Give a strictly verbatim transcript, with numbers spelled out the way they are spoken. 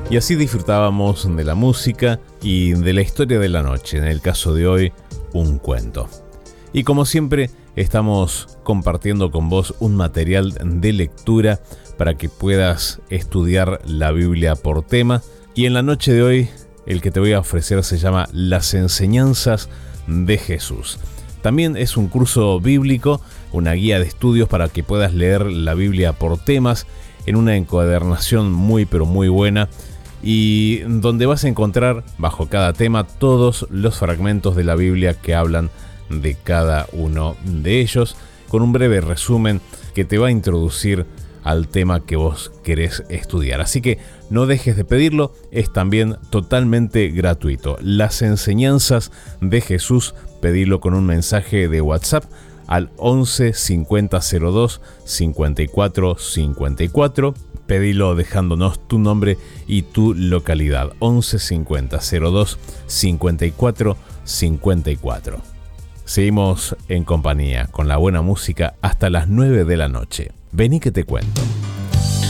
Y así disfrutábamos de la música y de la historia de la noche, en el caso de hoy, un cuento. Y como siempre, estamos compartiendo con vos un material de lectura para que puedas estudiar la Biblia por tema. Y en la noche de hoy, el que te voy a ofrecer se llama Las enseñanzas de Jesús. También es un curso bíblico, una guía de estudios para que puedas leer la Biblia por temas en una encuadernación muy pero muy buena, y donde vas a encontrar bajo cada tema todos los fragmentos de la Biblia que hablan de cada uno de ellos, con un breve resumen que te va a introducir al tema que vos querés estudiar. Así que no dejes de pedirlo, es también totalmente gratuito. Las enseñanzas de Jesús, pedilo con un mensaje de WhatsApp al once cincuenta cero dos cincuenta y cuatro cincuenta y cuatro. Pedilo dejándonos tu nombre y tu localidad. once cincuenta cero dos cincuenta y cuatro cincuenta y cuatro. Seguimos en compañía con la buena música hasta las nueve de la noche. Vení que te cuento.